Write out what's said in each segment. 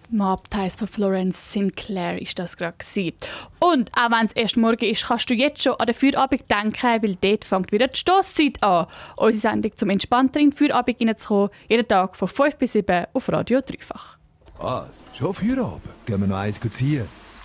Mobties von Florence Sinclair ist das gerade gewesen. Und auch wenn es erst morgen ist, kannst du jetzt schon an den Feierabend denken, weil dort fängt wieder die Stosszeit an. Unsere Sendung zum entspannter in den Feierabend reinzukommen, jeden Tag von 5 bis 7 auf Radio Dreifach. Was? Schon Feierabend? Gehen wir noch eins ziehen?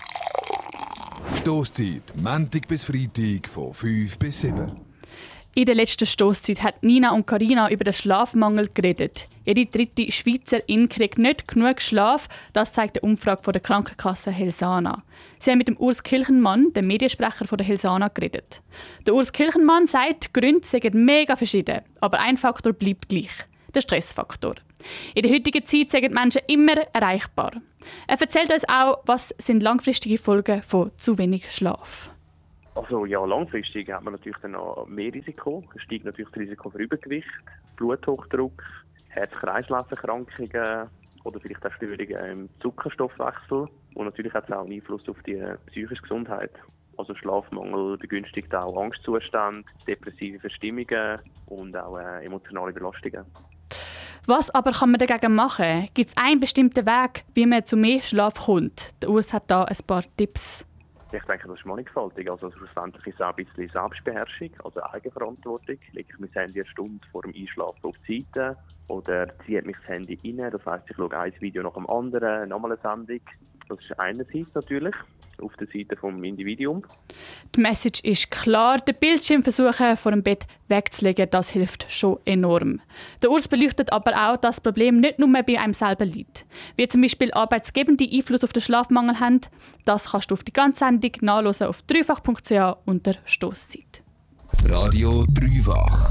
Stosszeit, Montag bis Freitag von 5 bis 7. In der letzten Stosszeit hat Nina und Carina über den Schlafmangel geredet. Jede dritte Schweizerin kriegt nicht genug Schlaf, das zeigt eine Umfrage von der Krankenkasse Helsana. Sie haben mit dem Urs Kilchenmann, dem Mediensprecher von der Helsana, geredet. Der Urs Kilchenmann sagt, die Gründe seien mega verschieden, aber ein Faktor bleibt gleich: der Stressfaktor. In der heutigen Zeit sind die Menschen immer erreichbar. Er erzählt uns auch, was sind langfristige Folgen von zu wenig Schlaf. Also ja, langfristig hat man natürlich dann noch mehr Risiko. Es steigt natürlich das Risiko für Übergewicht, Bluthochdruck, Herz-Kreislauf-Erkrankungen oder vielleicht auch Störungen im Zuckerstoffwechsel. Und natürlich hat es auch einen Einfluss auf die psychische Gesundheit. Also Schlafmangel begünstigt auch Angstzustände, depressive Verstimmungen und auch emotionale Belastungen. Was aber kann man dagegen machen? Gibt es einen bestimmten Weg, wie man zu mehr Schlaf kommt? Der Urs hat da ein paar Tipps. Ich denke, das ist mannigfaltig. Also schlussendlich ist es auch ein bisschen Selbstbeherrschung, also Eigenverantwortung. Lege ich mein Handy eine Stunde vor dem Einschlafen auf die Seite oder ziehe mich das Handy rein. Das heisst, ich schaue ein Video nach dem anderen, nochmal eine Sendung. Das ist einerseits natürlich auf der Seite des Individuums. Die Message ist klar: den Bildschirm versuchen, vor dem Bett wegzulegen, das hilft schon enorm. Der Urs beleuchtet aber auch, dass das Problem nicht nur bei einem selber liegt. Wie zum Beispiel arbeitsgebende Einfluss auf den Schlafmangel haben, das kannst du auf die ganze Sendung nachhören auf dreifach.ch unter Stosszeit. Radio Dreifach.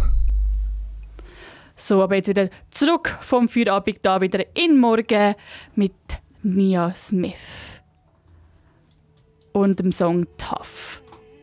So, aber jetzt wieder zurück vom Feierabend, da wieder in Morgen mit Nia Smith und dem Song Tough.